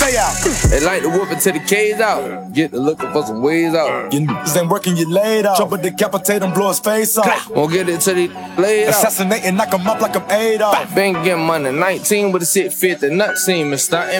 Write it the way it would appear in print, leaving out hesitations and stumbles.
stay out. They like to whoop it till the K's out. Get to looking for some ways out. Your niggas ain't working, you laid off. Trouble decapitate him, blow his face off. Won't get it till he laid out. Assassinating, knock him up like I'm Adolf. Been getting money, 19 with a 650 nut seam and starting.